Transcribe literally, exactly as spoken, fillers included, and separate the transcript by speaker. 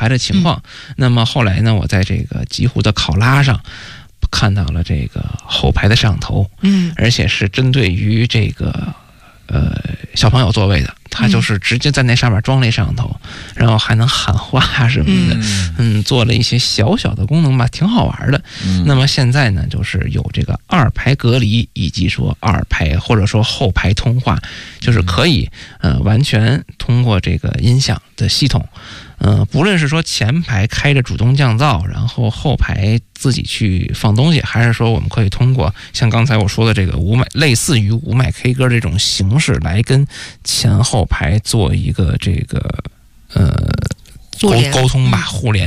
Speaker 1: 排的情况。嗯、那么后来呢，我在这个极狐的考拉上看到了这个后排的摄像头，嗯，而且是针对于这个呃小朋友座位的。它就是直接在那上面装了一摄像头，然后还能喊话什么的，嗯，嗯做了一些小小的功能吧，挺好玩的。嗯、那么现在呢，就是有这个二排隔离，以及说二排或者说后排通话，就是可以呃完全通过这个音响的系统。呃，不论是说前排开着主动降噪，然后后排自己去放东西，还是说我们可以通过像刚才我说的这个无麦，类似于无麦 K 歌这种形式来跟前后排做一个这个呃沟沟通吧，互联。